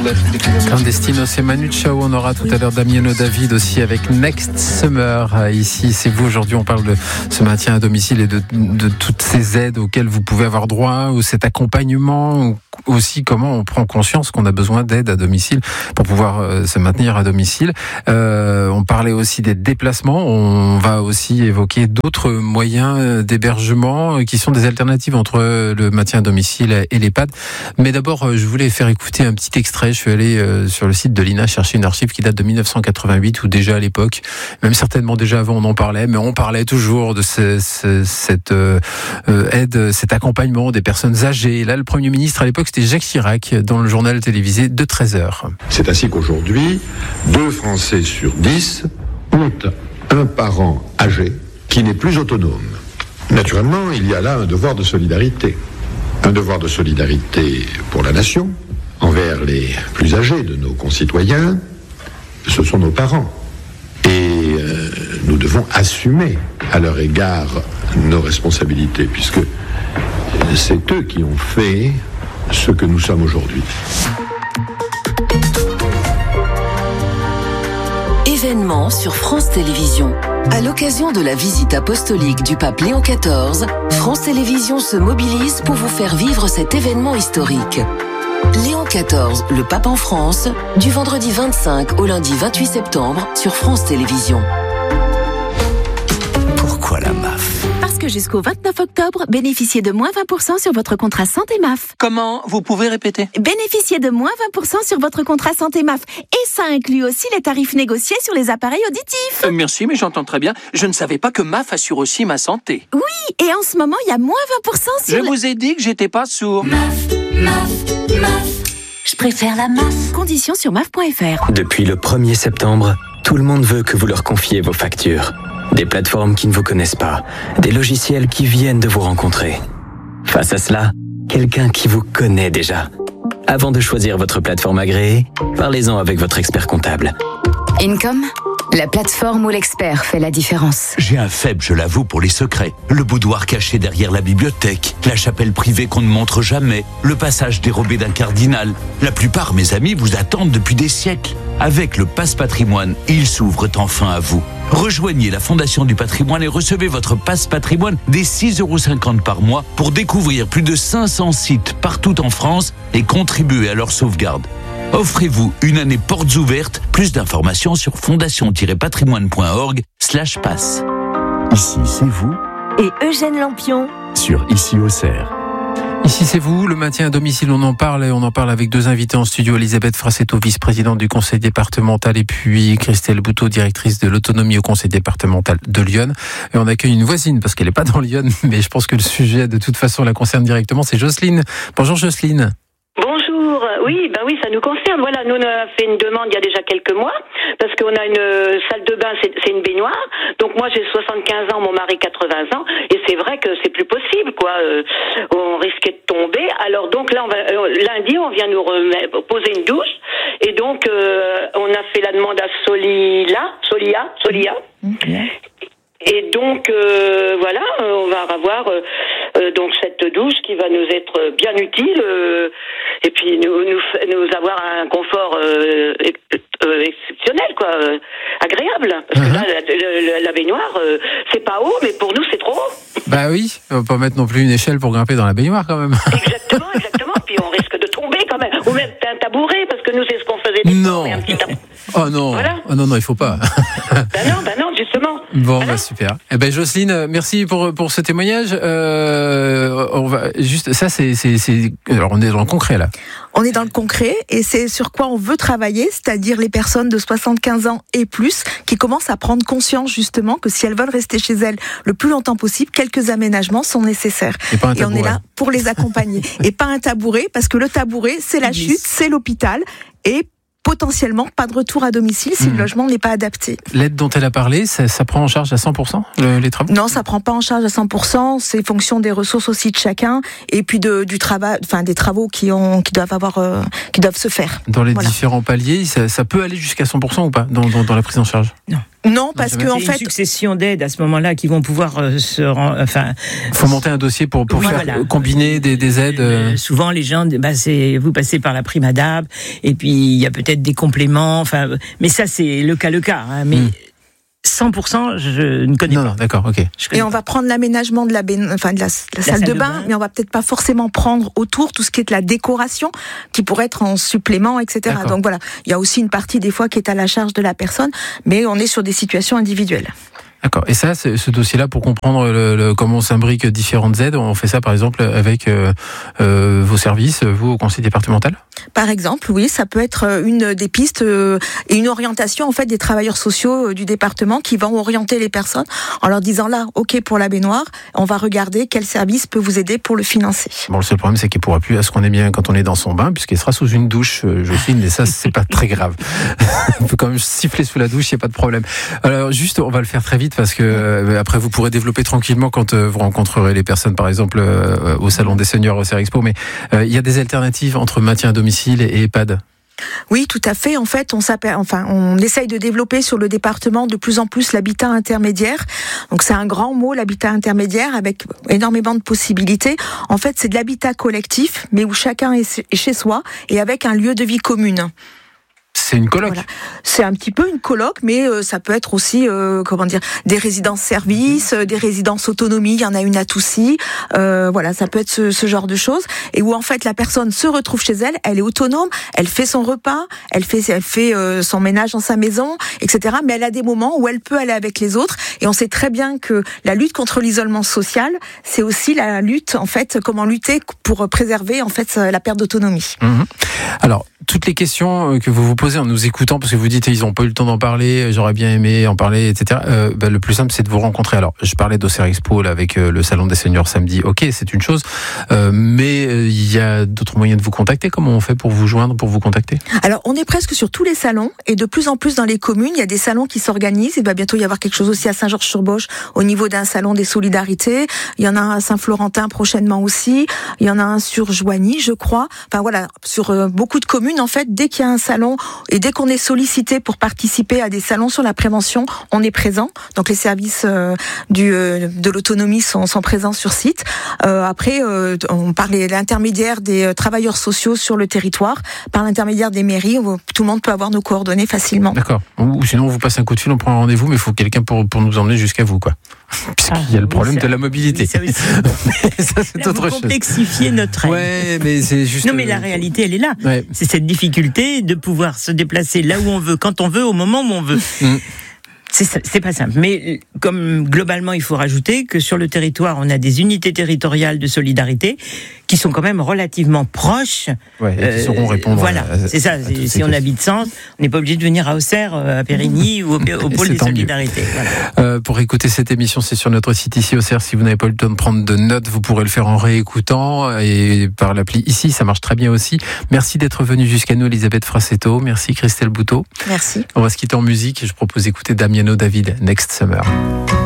Clandestino, c'est Manu Chao. On aura tout à l'heure Damiano David aussi avec Next Summer. Ici, c'est vous. Aujourd'hui, on parle de ce maintien à domicile et de toutes ces aides auxquelles vous pouvez avoir droit, ou cet accompagnement, ou aussi comment on prend conscience qu'on a besoin d'aide à domicile pour pouvoir se maintenir à domicile. On parlait aussi des déplacements. On va aussi évoquer d'autres moyens d'hébergement qui sont des alternatives entre le maintien à domicile et l'EHPAD. Mais d'abord, je voulais faire écouter un petit extrait. Je suis allé sur le site de l'INA chercher une archive qui date de 1988, où déjà à l'époque, même certainement déjà avant on en parlait, mais on parlait toujours de cette aide, cet accompagnement des personnes âgées. Et là, le Premier ministre à l'époque, c'était Jacques Chirac, dans le journal télévisé de 13h. C'est ainsi qu'aujourd'hui, 2 Français sur 10 ont un parent âgé qui n'est plus autonome. Naturellement, il y a là un devoir de solidarité. Un devoir de solidarité pour la nation, envers les plus âgés de nos concitoyens. Ce sont nos parents. Et nous devons assumer à leur égard nos responsabilités, puisque c'est eux qui ont fait ce que nous sommes aujourd'hui. Événement sur France Télévisions. À l'occasion de la visite apostolique du pape Léon XIV, France Télévisions se mobilise pour vous faire vivre cet événement historique. Léon XIV, le pape en France, du vendredi 25 au lundi 28 septembre sur France Télévisions. Pourquoi la MAF ? Parce que jusqu'au 29 octobre, bénéficiez de moins 20% sur votre contrat santé MAF. Comment ? Vous pouvez répéter ? Bénéficiez de moins 20% sur votre contrat santé MAF. Et ça inclut aussi les tarifs négociés sur les appareils auditifs. Merci, mais j'entends très bien. Je ne savais pas que MAF assure aussi ma santé. Oui, et en ce moment, il y a moins 20% sur... Je vous ai dit que j'étais pas sourd. MAF. Je préfère la MAF. Conditions sur MAF.fr. Depuis le 1er septembre, tout le monde veut que vous leur confiez vos factures. Des plateformes qui ne vous connaissent pas, des logiciels qui viennent de vous rencontrer. Face à cela, quelqu'un qui vous connaît déjà. Avant de choisir votre plateforme agréée, parlez-en avec votre expert comptable. Income, la plateforme où l'expert fait la différence. J'ai un faible, je l'avoue, pour les secrets. Le boudoir caché derrière la bibliothèque, la chapelle privée qu'on ne montre jamais, le passage dérobé d'un cardinal. La plupart, mes amis, vous attendent depuis des siècles. Avec le Passe Patrimoine, ils s'ouvrent enfin à vous. Rejoignez la Fondation du Patrimoine et recevez votre Passe Patrimoine dès 6,50 € par mois pour découvrir plus de 500 sites partout en France et contribuer à leur sauvegarde. Offrez-vous une année portes ouvertes. Plus d'informations sur fondation-patrimoine.org/passe. Ici, c'est vous. Et Eugène Lampion. Sur Ici Auxerre. Ici, c'est vous, le maintien à domicile, on en parle avec 2 invités en studio, Elisabeth Frassetto, vice-présidente du conseil départemental, et puis Christelle Bouteau, directrice de l'autonomie au conseil départemental de Lyon. Et on accueille une voisine, parce qu'elle n'est pas dans Lyon, mais je pense que le sujet, de toute façon, la concerne directement, c'est Jocelyne. Bonjour Jocelyne. Bonjour, oui, ça nous concerne. Voilà, nous on a fait une demande il y a déjà quelques mois, parce qu'on a une salle de bain, c'est une baignoire. Donc moi j'ai 75 ans, mon mari 80 ans, et c'est vrai que c'est plus possible, quoi. On risquait de tomber. Alors donc là, lundi, on vient nous poser une douche, et donc on a fait la demande à Solia. Okay. Et donc voilà, on va avoir donc cette douche qui va nous être bien utile et puis nous avoir un confort exceptionnel, quoi, agréable. Parce que là, la baignoire, c'est pas haut, mais pour nous c'est trop haut. Bah oui, on va pas mettre non plus une échelle pour grimper dans la baignoire quand même. Exactement. Puis on risque de tomber quand même, ou même un tabouret, parce que nous c'est ce qu'on faisait. Non. Oh non. Voilà. Oh non, il faut pas. Ben non, justement. Bon, voilà. Super. Eh ben Jocelyne, merci pour ce témoignage. On va juste, ça c'est. Alors on est dans le concret là. On est dans le concret et c'est sur quoi on veut travailler, c'est-à-dire les personnes de 75 ans et plus qui commencent à prendre conscience justement que si elles veulent rester chez elles le plus longtemps possible, quelques aménagements sont nécessaires. Et on est là pour les accompagner. Et pas un tabouret, parce que le tabouret, c'est la chute, c'est l'hôpital et potentiellement pas de retour à domicile si le logement n'est pas adapté. L'aide dont elle a parlé, ça prend en charge à 100% les travaux ? Non, ça prend pas en charge à 100%. C'est fonction des ressources aussi de chacun et puis du travail, enfin des travaux qui doivent se faire. Dans les différents paliers, ça peut aller jusqu'à 100% ou pas dans la prise en charge ? Non. Non, parce que en c'est fait, une succession d'aides à ce moment-là qui vont pouvoir faut monter un dossier pour combiner des aides. Souvent, les gens, vous passez par la prime ADAP, et puis il y a peut-être des compléments. Mais ça, c'est le cas. Mais 100%, je ne connais pas. Non, d'accord, ok. Et on va prendre l'aménagement de la salle de bain, mais on va peut-être pas forcément prendre autour tout ce qui est de la décoration, qui pourrait être en supplément, etc. D'accord. Donc voilà, il y a aussi une partie des fois qui est à la charge de la personne, mais on est sur des situations individuelles. D'accord. Et ça, ce dossier-là, pour comprendre comment on s'imbrique différentes aides, on fait ça par exemple avec vos services, vous, au conseil départemental ? Par exemple, oui, ça peut être une des pistes et une orientation en fait des travailleurs sociaux du département qui vont orienter les personnes en leur disant là, ok pour la baignoire, on va regarder quel service peut vous aider pour le financer. Bon, le seul problème, c'est qu'il ne pourra plus à ce qu'on est bien quand on est dans son bain, puisqu'il sera sous une douche, Jocelyne, mais ça, c'est pas très grave. On peut quand même siffler sous la douche, il n'y a pas de problème. Alors, juste, on va le faire très vite parce que après, vous pourrez développer tranquillement quand vous rencontrerez les personnes, par exemple, au Salon des Seniors au Cerexpo, mais il y a des alternatives entre maintien à domicile et EHPAD. Oui, tout à fait. En fait, on essaye de développer sur le département de plus en plus l'habitat intermédiaire. Donc, c'est un grand mot, l'habitat intermédiaire, avec énormément de possibilités. En fait, c'est de l'habitat collectif, mais où chacun est chez soi et avec un lieu de vie commune. C'est une coloc. Voilà. C'est un petit peu une coloc, mais ça peut être aussi, des résidences-services, des résidences autonomie. Il y en a une à Toussy. Voilà, ça peut être ce genre de choses. Et où en fait la personne se retrouve chez elle, elle est autonome, elle fait son repas, elle fait son ménage dans sa maison, etc. Mais elle a des moments où elle peut aller avec les autres. Et on sait très bien que la lutte contre l'isolement social, c'est aussi la lutte, en fait, comment lutter pour préserver en fait la perte d'autonomie. Mmh. Alors, toutes les questions que vous vous posez en nous écoutant, parce que vous dites ils n'ont pas eu le temps d'en parler, j'aurais bien aimé en parler, etc. Le plus simple, c'est de vous rencontrer. Alors, je parlais d'Auxerre-Expo là, avec le Salon des Seniors samedi. Ok, c'est une chose, mais il y a d'autres moyens de vous contacter. Comment on fait pour vous joindre, pour vous contacter ? Alors, on est presque sur tous les salons et de plus en plus dans les communes, il y a des salons qui s'organisent. Il va bientôt y avoir quelque chose aussi à Saint-Georges-sur-Bosch au niveau d'un salon des solidarités. Il y en a un à Saint-Florentin prochainement aussi. Il y en a un sur Joigny, je crois. Enfin voilà, sur beaucoup de communes, en fait, dès qu'il y a un salon et dès qu'on est sollicité pour participer à des salons sur la prévention, on est présent. Donc les services de l'autonomie sont présents sur site. Après, on parlait de l'intermédiaire des travailleurs sociaux sur le territoire, par l'intermédiaire des mairies, où tout le monde peut avoir nos coordonnées facilement. D'accord. Ou sinon, on vous passe un coup de fil, on prend un rendez-vous, mais il faut quelqu'un pour nous emmener jusqu'à vous, quoi. Puisqu'il y a le problème de la mobilité. Ça aussi. Ça, c'est autre chose. Complexifier notre aide. Ouais, mais c'est juste. Non, mais la réalité, elle est là. Ouais. C'est cette difficulté de pouvoir se déplacer là où on veut, quand on veut, au moment où on veut. C'est pas simple. Mais comme globalement, il faut rajouter que sur le territoire, on a des unités territoriales de solidarité qui sont quand même relativement proches. Ouais, et qui sauront répondre. Voilà, c'est ça. Si on habite Sens, on n'est pas obligé de venir à Auxerre, à Périgny ou au pôle des solidarités. Voilà. Pour écouter cette émission, c'est sur notre site ici Auxerre. Si vous n'avez pas eu le temps de prendre de notes, vous pourrez le faire en réécoutant et par l'appli ici, ça marche très bien aussi. Merci d'être venue jusqu'à nous, Elisabeth Frassetto. Merci Christelle Bouteau. Merci. On va se quitter en musique. Je propose d'écouter Damiano David, Next Summer.